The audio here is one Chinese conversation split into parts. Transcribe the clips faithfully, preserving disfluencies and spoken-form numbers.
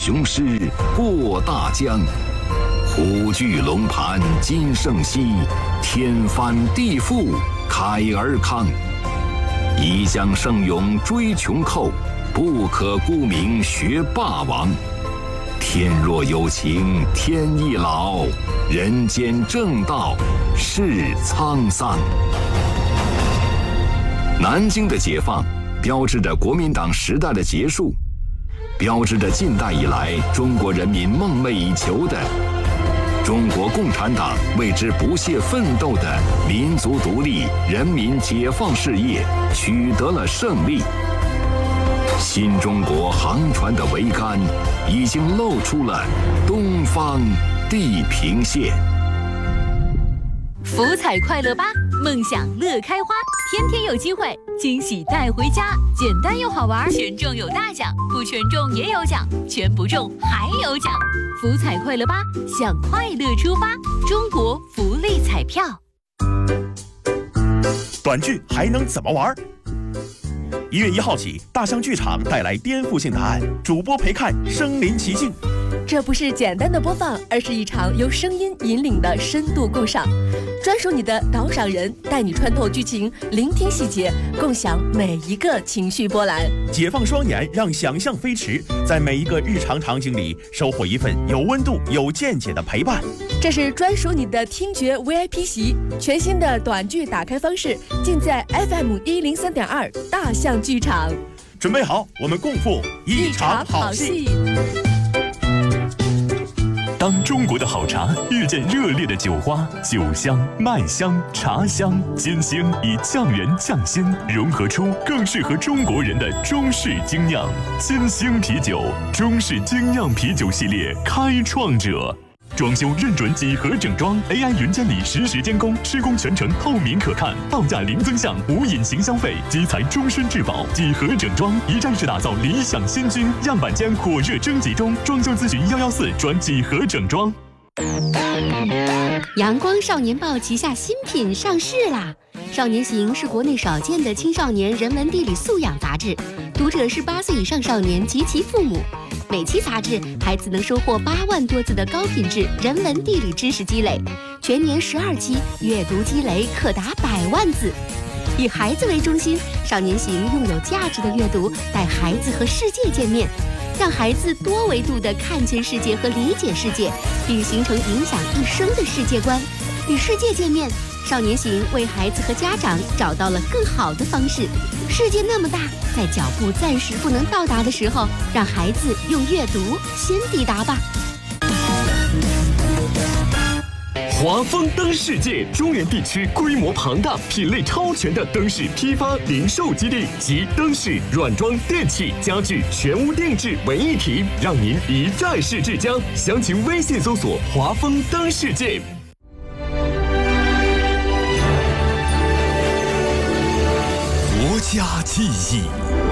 雄狮过大江，虎踞龙盘今胜昔，天翻地覆慨而慷。一将胜勇追穷寇，不可沽名学霸王。天若有情天亦老，人间正道是沧桑。南京的解放，标志着国民党时代的结束，标志着近代以来中国人民梦寐以求的中国共产党为之不懈奋斗的民族独立、人民解放事业取得了胜利。新中国航船的桅杆已经露出了东方地平线。 福彩快乐吧，梦想乐开花，天天有机会，惊喜带回家，简单又好玩，全中有大奖，不全中也有奖，全不中还有奖。福彩快乐吧，向快乐出发，中国福利彩票。 短剧还能怎么玩？一月一号起，大象剧场带来颠覆性答案，主播陪看身临其境。 这不是简单的播放，而是一场由声音引领的深度共赏。专属你的导赏人带你穿透剧情，聆听细节，共享每一个情绪波澜。 解放双眼，让想象飞驰，在每一个日常场景里收获一份有温度、有见解的陪伴。 这是专属你的听觉 V I P 席，全新的短剧打开方式，尽在 F M 一零三点二大象剧场。 准备好，我们共赴一场好戏。 当中国的好茶遇见热烈的酒花，酒香、麦香、茶香、金星以匠人匠心融合出更适合中国人的中式精酿。金星啤酒，中式精酿啤酒系列开创者。装修认准几何整装 ，A I 云监理实时监工，施工全程透明可看，报价零增项无隐形消费，基材终身质保。几何整装一站式打造理想新居，样板间火热征集中，装修咨询幺幺四转几何整装。 阳光少年报旗下新品上市啦！少年行是国内少见的青少年人文地理素养杂志，读者是八岁以上少年及其父母。每期杂志，孩子能收获八万多字的高品质人文地理知识积累，全年十二期，阅读积累可达百万字。以孩子为中心，少年行用有价值的阅读带孩子和世界见面，让孩子多维度地看见世界和理解世界，并形成影响一生的世界观。与世界见面，少年行为孩子和家长找到了更好的方式。世界那么大，在脚步暂时不能到达的时候，让孩子用阅读先抵达吧。 华丰灯世界，中原地区规模庞大、品类超全的灯饰批发零售基地，集灯饰、软装、电器、家具全屋定制为一体，让您一站式至家。详情微信搜索“华丰灯世界”。 国家记忆，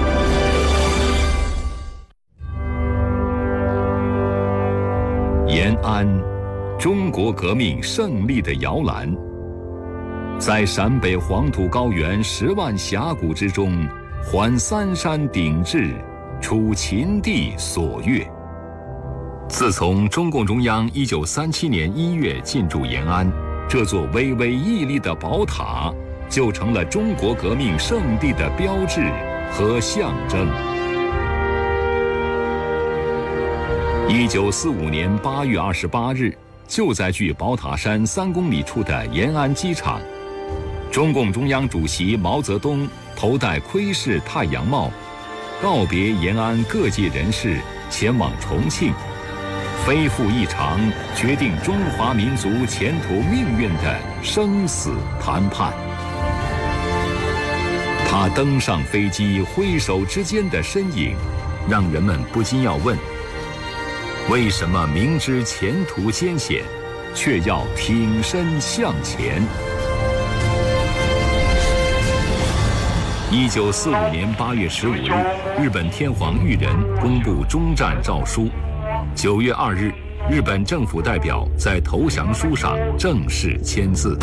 延安，中国革命胜利的摇篮。在陕北黄土高原十万峡谷之中，环三山鼎峙，处秦地所悦。自从中共中央一九三七年一月进驻延安，这座巍巍屹立的宝塔就成了中国革命胜地的标志和象征。一九四五年八月二十八日，就在距宝塔山三公里处的延安机场，中共中央主席毛泽东头戴盔式太阳帽，告别延安各界人士，前往重庆，飞赴一场决定中华民族前途命运的生死谈判。他登上飞机挥手之间的身影，让人们不禁要问：为什么明知前途艰险，却要挺身向前？一九四五年八月十五日，日本天皇裕仁公布终战诏书。九月二日，日本政府代表在投降书上正式签字。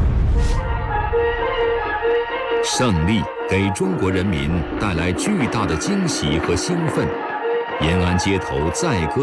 胜利给中国人民带来巨大的惊喜和兴奋，延安街头载歌